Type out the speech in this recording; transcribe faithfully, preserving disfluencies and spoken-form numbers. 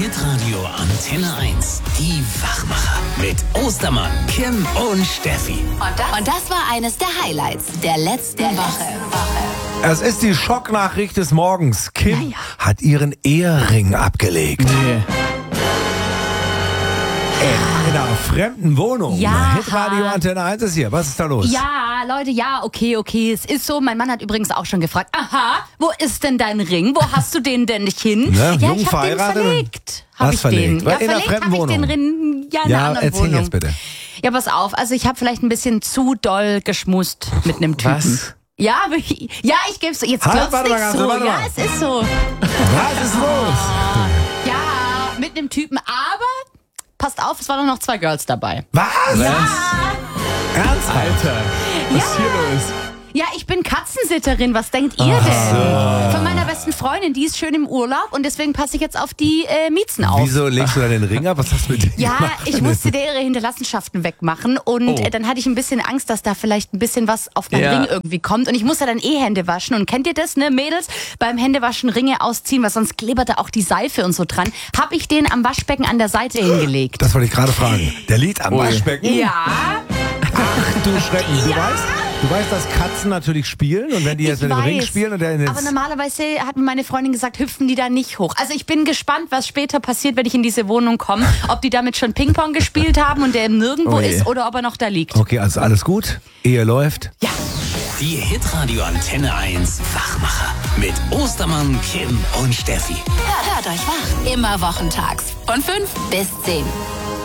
Hitradio Antenne eins. Die Wachmacher. Mit Ostermann, Kim und Steffi. Und das, und das war eines der Highlights der letzten der Woche. Woche. Es ist die Schocknachricht des Morgens. Kim ja. hat ihren Ehering abgelegt. Nee. In einer fremden Wohnung. Ja. Hitradio Antenne eins ist hier. Was ist da los? Ja, Leute, ja, okay, okay, es ist so. Mein Mann hat übrigens auch schon gefragt, aha, wo ist denn dein Ring? Wo hast du den denn nicht hin? Ne, ja, jung ich hab den verheiratet? verlegt. Hab Was ich verlegt? den. War Ja, in einer verlegt fremden habe ich den Wohnung? Ring, ja, in einer Ja, anderen erzähl Wohnung. jetzt bitte. Ja, pass auf, also ich habe vielleicht ein bisschen zu doll geschmust mit einem Typen. Was? Ja, aber ich, ja, ich gebe es jetzt Halt, glaubst warte mal nicht ganz, so. warte Ja, mal. es ist so. Was ist los? Ja, mit einem Typen, aber passt auf, es waren noch zwei Girls dabei. Was? Ja, Ernsthaft? Alter, was ist hier los? ja, ich bin Katzensitterin, was denkt ihr denn? Von meiner besten Freundin, die ist schön im Urlaub und deswegen passe ich jetzt auf die äh, Miezen auf. Wieso legst du da den Ring ab? Was hast du mit dem Ja, gemacht? ich musste der ihre Hinterlassenschaften wegmachen und Oh. äh, dann hatte ich ein bisschen Angst, dass da vielleicht ein bisschen was auf meinen Ja. Ring irgendwie kommt und ich musste dann eh Hände waschen und kennt ihr das, ne Mädels? Beim Händewaschen Ringe ausziehen, weil sonst klebt da auch die Seife und so dran. Hab ich den am Waschbecken an der Seite hingelegt. Das wollte ich gerade fragen. Der liegt am Ui. Waschbecken? Ja, Ach du Schrecken. Du weißt, du weißt, dass Katzen natürlich spielen und wenn die jetzt ich mit dem Ring weiß. spielen und der in den Aber normalerweise hat mir meine Freundin gesagt, hüpfen die da nicht hoch. Also ich bin gespannt, was später passiert, wenn ich in diese Wohnung komme. Ob die damit schon Ping-Pong gespielt haben und der nirgendwo Oh je. ist oder ob er noch da liegt. Okay, also alles gut. Ehe läuft. Ja. Die Hitradio Antenne eins Wachmacher. Mit Ostermann, Kim und Steffi. Hört euch wach. Immer wochentags. Von fünf bis zehn.